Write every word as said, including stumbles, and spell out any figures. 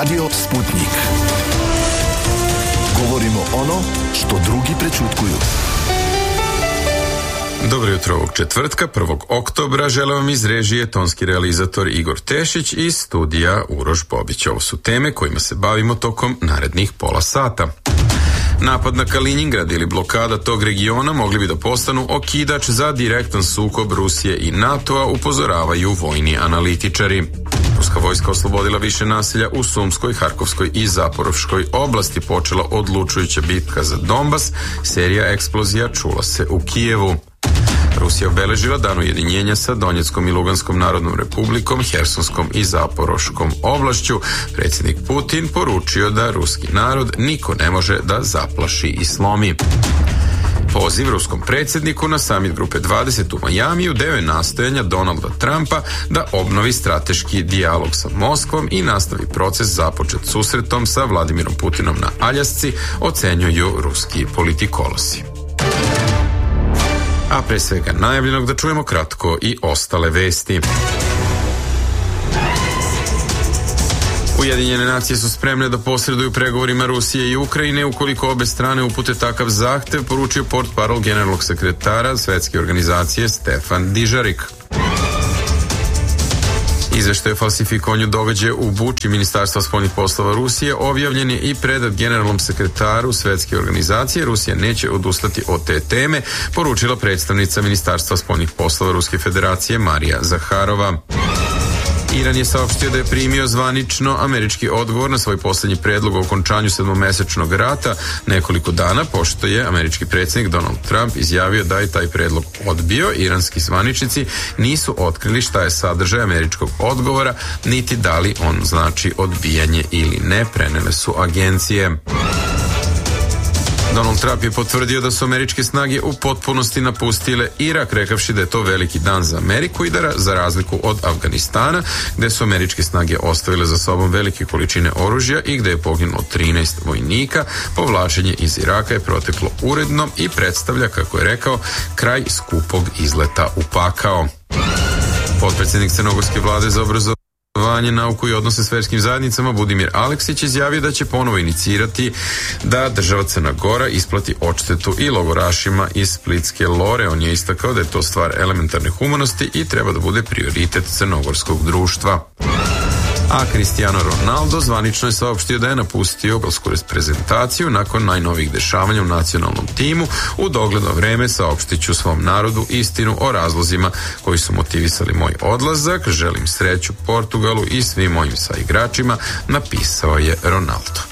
Radio Sputnik. Govorimo ono što drugi prećutkuju. Dobro jutro ovog četvrtka, prvog oktobra. Želim vam iz režije tonski realizator Igor Tešić i studija Uroš Bobić. Ovo su teme kojima se bavimo tokom narednih pola sata. Napad na Kaliningrad ili blokada tog regiona mogli bi da postanu okidač za direktan sukob Rusije i NATO-a, upozoravaju vojni analitičari. Ruska vojska oslobodila više naselja u Sumskoj, Harkovskoj i Zaporovškoj oblasti. Počela odlučujuća bitka za Donbas. Serija eksplozija čula se u Kijevu. Rusija obeležila dan ujedinjenja sa Donjeckom i Luganskom narodnom republikom, Hersonskom i Zaporoškom oblašću. Predsjednik Putin poručio da ruski narod niko ne može da zaplaši i slomi. Poziv ruskom predsjedniku na samit Grupe dvadeset u Majamiju deo je nastojanja Donalda Trumpa da obnovi strateški dijalog sa Moskvom i nastavi proces započet susretom sa Vladimirom Putinom na Aljasci, ocenjuju ruski politikolosi. A pre svega najavljenog da čujemo kratko i ostale vesti. Ujedinjene nacije su spremne da posreduju pregovorima Rusije i Ukrajine ukoliko obe strane upute takav zahtev, poručio portparol generalnog sekretara Svetske organizacije Stefan Dižarik. Izveštaj o falsifikovanju događaja u Buči Ministarstva spoljnih poslova Rusije objavljen je i predat generalnom sekretaru Svetske organizacije. Rusija neće odustati od te teme, poručila predstavnica Ministarstva spoljnih poslova Ruske federacije Marija Zaharova. Iran je saopštio da je primio zvanično američki odgovor na svoj posljednji predlog o okončanju sedmomesečnog rata nekoliko dana, pošto je američki predsjednik Donald Trump izjavio da je taj predlog odbio. Iranski zvaničnici nisu otkrili šta je sadržaj američkog odgovora, niti da li on znači odbijanje ili ne, prenele su agencije. Donald Trump je potvrdio da su američke snage u potpunosti napustile Irak, rekavši da je to veliki dan za Ameriku i da za razliku od Afganistana, gde su američke snage ostavile za sobom velike količine oružja i gde je poginulo trinaest vojnika, povlačenje iz Iraka je proteklo uredno i predstavlja, kako je rekao, kraj skupog izleta u pakao. Potpredsjednik crnogorske vlade za obrazovanje, nauku i odnose s verskim zajednicama Budimir Aleksić izjavio da će ponovo inicirati da država Crna Gora isplati odštetu i logorašima iz Splitske Lore. On je istakao da je to stvar elementarne humanosti i treba da bude prioritet crnogorskog društva. A Cristiano Ronaldo zvanično je saopštio da je napustio golsku reprezentaciju nakon najnovijih dešavanja u nacionalnom timu. U dogledno vreme saopštit ću svom narodu istinu o razlozima koji su motivisali moj odlazak. Želim sreću Portugalu i svim mojim saigračima, napisao je Ronaldo.